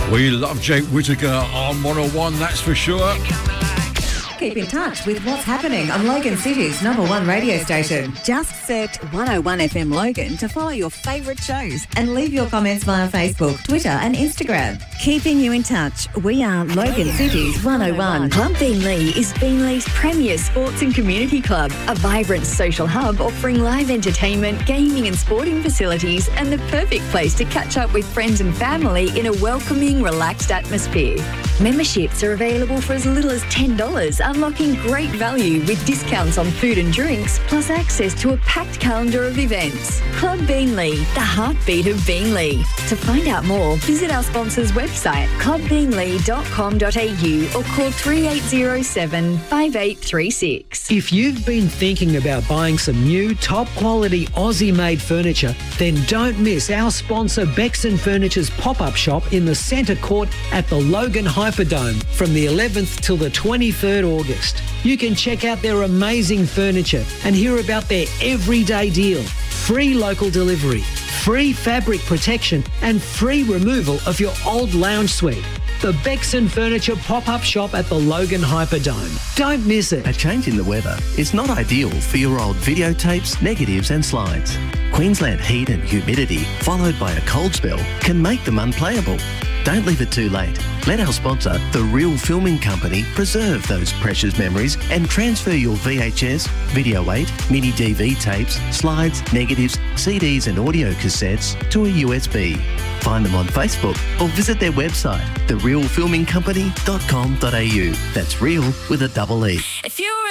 We love Jake Whittaker on 101, that's for sure. Keep in touch with what's happening on Logan City's #1 radio station. Just search 101 FM Logan to follow your favourite shows and leave your comments via Facebook, Twitter and Instagram. Keeping you in touch, we are Logan City's 101. Club Beenleigh is Beenleigh's premier sports and community club, a vibrant social hub offering live entertainment, gaming and sporting facilities, and the perfect place to catch up with friends and family in a welcoming, relaxed atmosphere. Memberships are available for as little as $10, unlocking great value with discounts on food and drinks, plus access to a packed calendar of events. Club Beenleigh, the heartbeat of Beenleigh. To find out more, visit our sponsor's website, clubbeenleigh.com.au, or call 3807 5836. If you've been thinking about buying some new, top-quality Aussie-made furniture, then don't miss our sponsor Bexon Furniture's pop-up shop in the Centre Court at the Logan Hyperdome from the 11th till the 23rd August. You can check out their amazing furniture and hear about their everyday deal. Free local delivery, free fabric protection and free removal of your old lounge suite. The Bexon Furniture pop-up shop at the Logan Hyperdome. Don't miss it. A change in the weather is not ideal for your old videotapes, negatives and slides. Queensland heat and humidity, followed by a cold spell, can make them unplayable. Don't leave it too late. Let our sponsor, The Real Filming Company, preserve those precious memories and transfer your VHS, Video 8, mini DV tapes, slides, negatives, CDs and audio cassettes to a USB. Find them on Facebook or visit their website, therealfilmingcompany.com.au. That's real with a double E. If you